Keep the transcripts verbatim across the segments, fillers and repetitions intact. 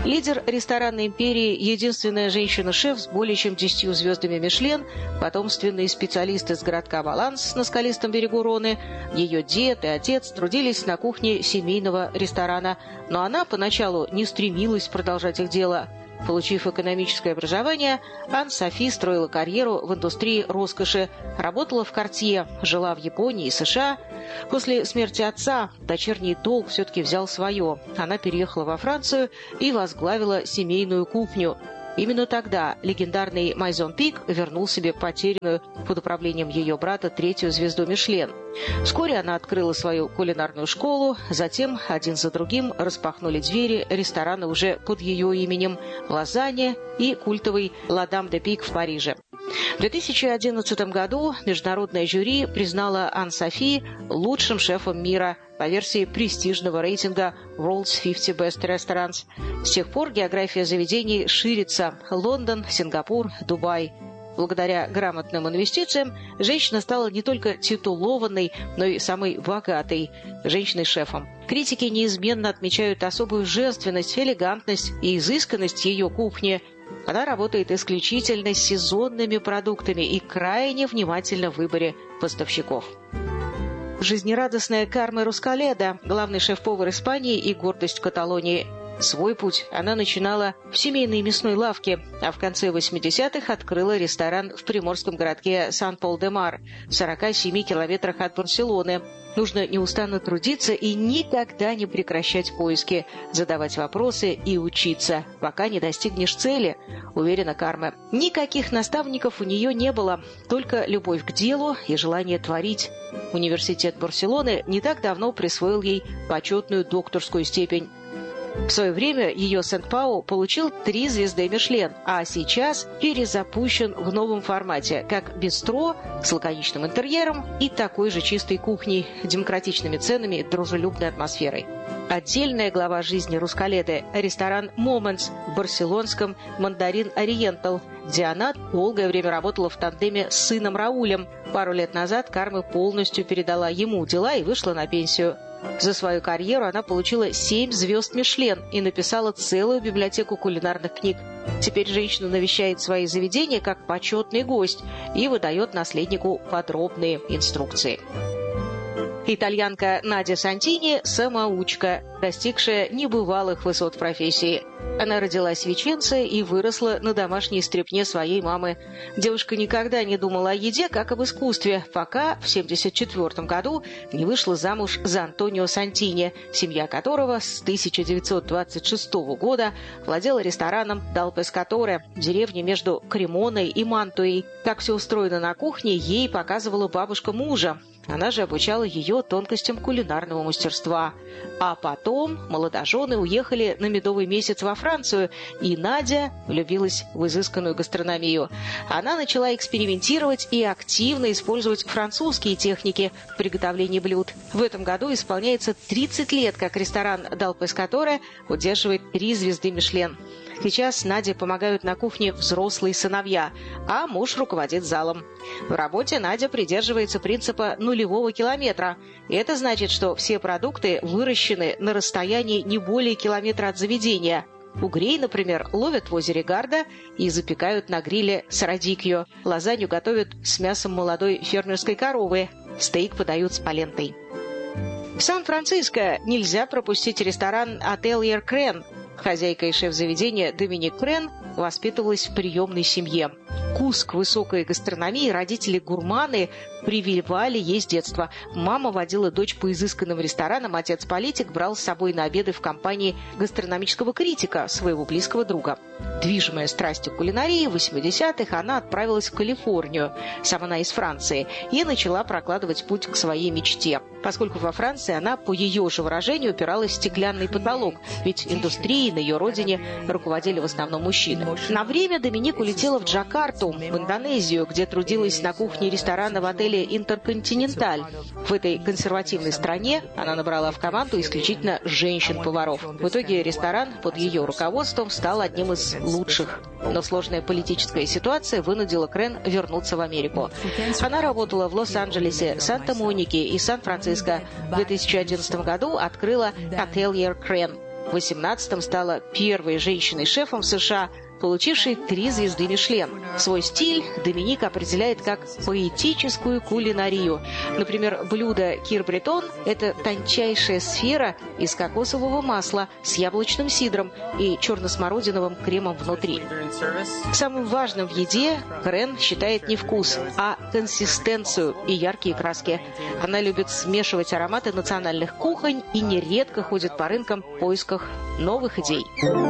Лидер ресторанной империи, единственная женщина-шеф с более чем десятью звездами Мишлен, потомственный специалист из городка Валанс на скалистом берегу Роны, ее дед и отец трудились на кухне семейного ресторана, но она поначалу не стремилась продолжать их дело. Получив экономическое образование, Ан-Софи строила карьеру в индустрии роскоши, работала в Картье, жила в Японии и США. После смерти отца дочерний долг все-таки взял свое. Она переехала во Францию и возглавила семейную кухню. Именно тогда легендарный Майзон Пик вернул себе потерянную под управлением ее брата третью звезду Мишлен. Вскоре она открыла свою кулинарную школу, затем один за другим распахнули двери ресторана уже под ее именем «Лазанья» и культовый «Ла Дам де Пик» в Париже. В две тысячи одиннадцатом году международное жюри признало Ан-Софи лучшим шефом мира по версии престижного рейтинга World's пятьдесят Best Restaurants. С тех пор география заведений ширится: Лондон, Сингапур, Дубай. Благодаря грамотным инвестициям женщина стала не только титулованной, но и самой богатой женщиной-шефом. Критики неизменно отмечают особую женственность, элегантность и изысканность ее кухни. Она работает исключительно с сезонными продуктами и крайне внимательна в выборе поставщиков. Жизнерадостная Карме Рускаледа, главный шеф-повар Испании и гордость Каталонии. Свой путь она начинала в семейной мясной лавке, а в конце восьмидесятых открыла ресторан в приморском городке Сан-Пол-де-Мар, в сорока семи километрах от Барселоны. Нужно неустанно трудиться и никогда не прекращать поиски, задавать вопросы и учиться, пока не достигнешь цели, уверена Карме. Никаких наставников у нее не было, только любовь к делу и желание творить. Университет Барселоны не так давно присвоил ей почетную докторскую степень. В свое время ее Сент-Пау получил три звезды Мишлен, а сейчас перезапущен в новом формате, как бистро с лаконичным интерьером и такой же чистой кухней, демократичными ценами и дружелюбной атмосферой. Отдельная глава жизни Рускаледы – ресторан «Moments» в барселонском «Мандарин Ориентал», где она долгое время работала в тандеме с сыном Раулем. Пару лет назад Карме полностью передала ему дела и вышла на пенсию. За свою карьеру она получила семь звезд Мишлен и написала целую библиотеку кулинарных книг. Теперь женщина навещает свои заведения как почетный гость и выдает наследнику подробные инструкции. Итальянка Надя Сантини – самоучка, достигшая небывалых высот в профессии. Она родилась в Веченце и выросла на домашней стряпне своей мамы. Девушка никогда не думала о еде, как об искусстве, пока в семьдесят четвёртом году не вышла замуж за Антонио Сантини, семья которого с тысяча девятьсот двадцать шестого года владела рестораном «Дал Пескаторе» в деревне между Кремоной и Мантуей. Как все устроено на кухне, ей показывала бабушка мужа. Она же обучала ее тонкостям кулинарного мастерства. А потом молодожены уехали на медовый месяц во Францию, и Надя влюбилась в изысканную гастрономию. Она начала экспериментировать и активно использовать французские техники в приготовлении блюд. В этом году исполняется тридцать лет, как ресторан «Дал Пескаторе» удерживает три звезды Мишлен. Сейчас Наде помогают на кухне взрослые сыновья, а муж руководит залом. В работе Надя придерживается принципа нулевого километра. И это значит, что все продукты выращены на расстоянии не более километра от заведения. Угрей, например, ловят в озере Гарда и запекают на гриле с радикью. Лазанью готовят с мясом молодой фермерской коровы. Стейк подают с полентой. В Сан-Франциско нельзя пропустить ресторан «Ательер Крен». Хозяйка и шеф заведения Доминик Крен воспитывалась в приемной семье. Вкус к высокой гастрономии родители-гурманы прививали ей с детства. Мама водила дочь по изысканным ресторанам, отец-политик брал с собой на обеды в компании гастрономического критика, своего близкого друга. Движимая страстью кулинарии, в восьмидесятых она отправилась в Калифорнию, сама она из Франции, и начала прокладывать путь к своей мечте. Поскольку во Франции она, по ее же выражению, упиралась в стеклянный потолок, ведь индустрией на ее родине руководили в основном мужчины. На время Доминик улетела в Джакарту, в Индонезию, где трудилась на кухне ресторана в отеле «Интерконтиненталь». В этой консервативной стране она набрала в команду исключительно женщин-поваров. В итоге ресторан под ее руководством стал одним из лучших. Но сложная политическая ситуация вынудила Крен вернуться в Америку. Она работала в Лос-Анджелесе, Санта-Монике и Сан-Франциско. В две тысячи одиннадцатом году открыла «Ательер Крен». В восемнадцатом стала первой женщиной-шефом в США, получившей три звезды Мишлен. Свой стиль Доминик определяет как поэтическую кулинарию. Например, блюдо кир-бретон – это тончайшая сфера из кокосового масла с яблочным сидром и черно-смородиновым кремом внутри. Самым важным в еде Карен считает не вкус, а консистенцию и яркие краски. Она любит смешивать ароматы национальных кухонь и нередко ходит по рынкам в поисках новых идей.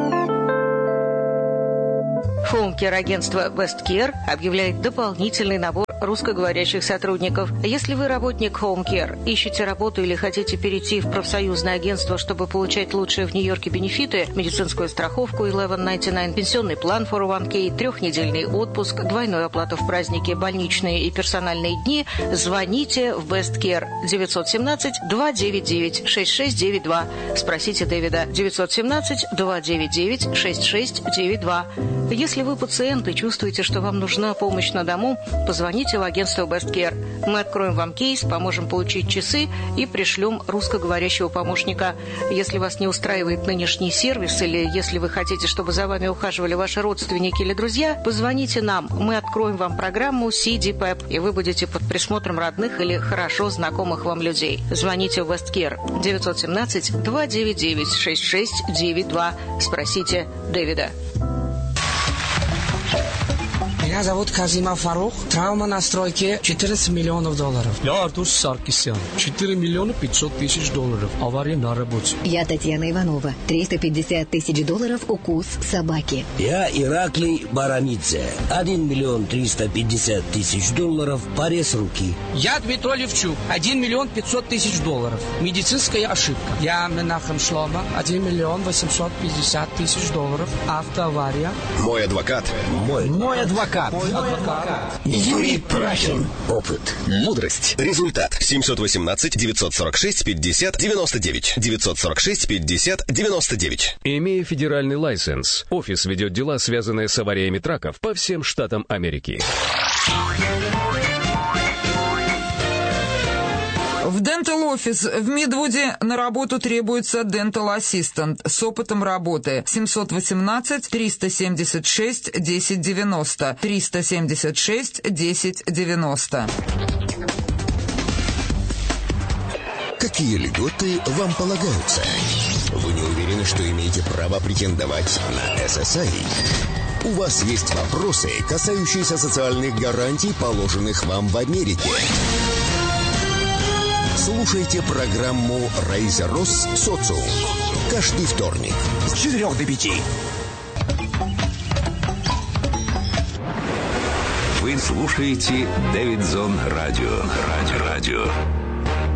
Хоум-кер-агентство Best Care объявляет дополнительный набор русскоговорящих сотрудников. Если вы работник Home Care, ищете работу или хотите перейти в профсоюзное агентство, чтобы получать лучшие в Нью-Йорке бенефиты, медицинскую страховку eleven ninety-nine, пенсионный план фор о ван кей, трехнедельный отпуск, двойную оплату в праздники, больничные и персональные дни, звоните в Best Care девять один семь два девять девять шесть шесть девять два. Спросите Дэвида девять один семь два девять девять шесть шесть девять два. Если вы пациент и чувствуете, что вам нужна помощь на дому, позвоните в агентство Best Care. Мы откроем вам кейс, поможем получить часы и пришлем русскоговорящего помощника. Если вас не устраивает нынешний сервис или если вы хотите, чтобы за вами ухаживали ваши родственники или друзья, позвоните нам. Мы откроем вам программу си ди пэп, и вы будете под присмотром родных или хорошо знакомых вам людей. Звоните в Best Care девять один семь два девять девять шесть шесть девять два. Спросите Дэвида. Меня зовут Казимов Фарух. Травма на стройке четырнадцать миллионов долларов. Я Артур Саркисян. четыре миллиона пятьсот тысяч долларов. Авария на работе. Я Татьяна Иванова. триста пятьдесят тысяч долларов укус собаки. Я Ираклий Барамидзе. один миллион триста пятьдесят тысяч долларов. Порез руки. Я Дмитрий Левчук. один миллион пятьсот тысяч долларов. Медицинская ошибка. Я Менахем Шлома. один миллион восемьсот пятьдесят тысяч долларов. Автоавария. Мой адвокат. Мой. Мой адвокат. Юрий Прахин. Опыт. Мудрость. Результат. семь один восемь девять сорок шесть пятьдесят девяносто девять. девять сорок шесть пятьдесят девяносто девять. Имея федеральный лайсенс, офис ведет дела, связанные с авариями траков по всем штатам Америки. В Dental Office в Мидвуде на работу требуется Dental Assistant с опытом работы. семь один восемь триста семьдесят шесть десять девяносто. триста семьдесят шесть десять девяносто. Какие льготы вам полагаются? Вы не уверены, что имеете право претендовать на эс эс ай? У вас есть вопросы, касающиеся социальных гарантий, положенных вам в Америке? Слушайте программу «Рейза Рос Социум» каждый вторник с четырёх до пяти. Вы слушаете Дэвидсон Радио. Радио. Радио.